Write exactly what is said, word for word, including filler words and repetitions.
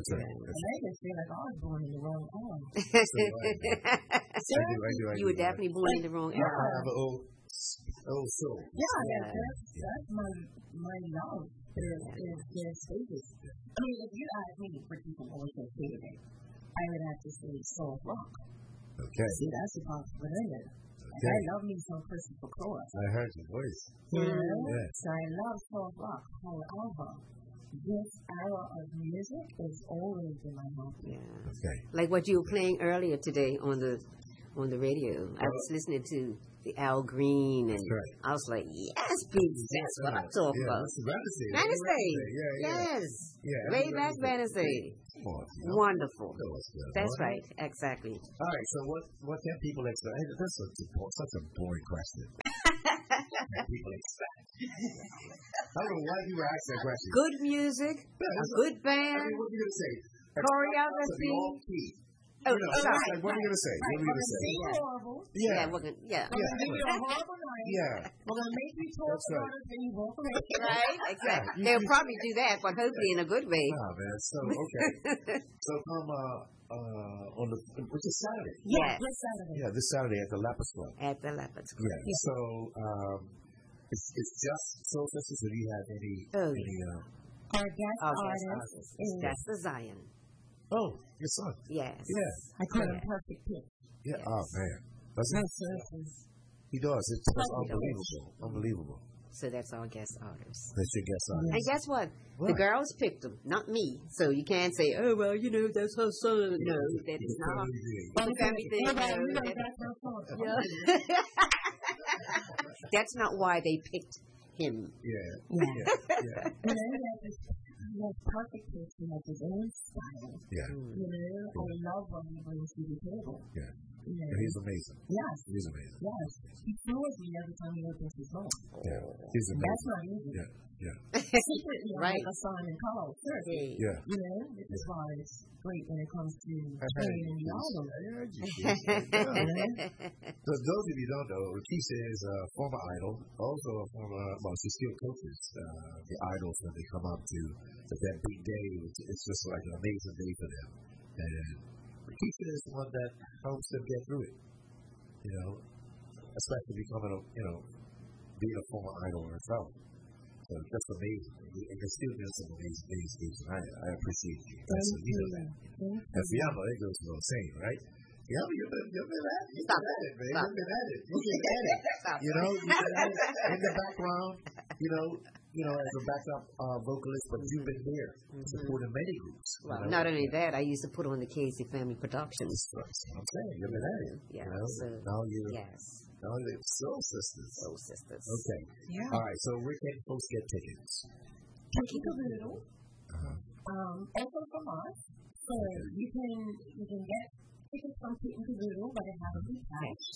That's right. And That's I just feel like I was born in the wrong era. so, I, I do, I do, I do. You were definitely born in the wrong I era. have an old, old soul. Yeah, Yeah. That's, that's my my love. Is is their stages. I mean, if you ask me, for people always say favorite, I would have to say soul rock. Okay. See, that's the possibility. Okay. I love me some Christopher Cross. I heard your voice. You know? Yeah. So I love soul rock. However, this era of music is always in my heart. Yeah. Okay. Like what you were playing earlier today on the on the radio. I was listening to the Al Green, and right. I was like, yes, Beats, that's what I'm talking Yeah, about. that's Vanity. Vanity. Yeah, yeah. Yes. Yeah, Way that's back Vanity. Vanity. Come on, you know. Wonderful. That was good. That's All right. Exactly. All right, so what, what can people expect? Hey, that's such a, bo- such a boring question. What can people expect? I don't know why you were asking that question. Good music, a good I band, mean, what are you going to say? choreography. All key. Oh, You know, sorry. like, what are you going to say? What are you going to say? It's horrible. Yeah, Yeah. we're gonna, yeah. We're going to give you a horrible night. Yeah. We're going to make you talk That's right. about it and you walk away. Right? Exactly. you- They'll probably do that, but hopefully in a good way. Oh, man. So, okay. So, come uh, uh, on the, which is Saturday. Yes. This Saturday. Yeah, this Saturday at the Lapis Club. At the Leopards Club. Yeah. So, um, it's, it's just Soul Sisters, or do you have any, Oh, any, uh, Our guest Oh, yes, artist artist. is, That's the Zion. oh, your son. Yes. Yeah. I call him Yeah. Perfect Pitch. Yeah. Oh, man. That's No it. services. He does. It's just He does. unbelievable. Unbelievable. So that's our guest artist. That's your guest on. And guess what? What? The girls picked him, not me. So you can't say, oh, well, you know, that's her son. No, that is not. It's a family thing. You No, gotta- you gotta that- back her phone. Yeah. That's not why they picked him. Yeah. Yeah. Yeah. Yeah. And then he has this he has perfect pitch. He has his own style. Yeah. You know, I love what he brings to the table. Yeah. You know. And he's amazing. Yes. He's amazing. Yes. He throws me every time he opens his mouth. Yeah. He's That's amazing. not easy. Yeah. Yeah. Secretly, I'm Right. like a son in color. Seriously. Yeah. You know, this is why it's great when it comes to I heard playing in the you. album. I heard you. Yeah. So those of you who don't know, Keisha is a former idol, also a former, well, she still coaches uh, the idols when they come up to that big day. It's, it's just like an amazing day for them. And Keisha is the one that helps them get through it. You know, especially becoming a, you know, being a former idol herself. So that's amazing. And you're still doing some amazing things, Keisha. I, I appreciate you. That's Thank you know you. that. Thank And Fiamma, it goes without saying, right? Fiamma, you've been, you've been at it. You've Stop been at it, man. Stop You've been at it. You've been at it. Stop. You know, you've been at it in the background, you know, you know, as a backup uh, vocalist, but you've been there supporting many groups. you Well, know? not only that, I used to put on the Casey Family Productions. That's what I'm saying. You've been at it. Yeah, You know? so, now you're, yes. now you're Soul Sisters. Soul Sisters. Okay. Yeah. All right. So where can folks get tickets? Pinky Caboodle. Uh-huh. Um, also from us. So you can you can get tickets from Pinky Caboodle, but it has to be cash.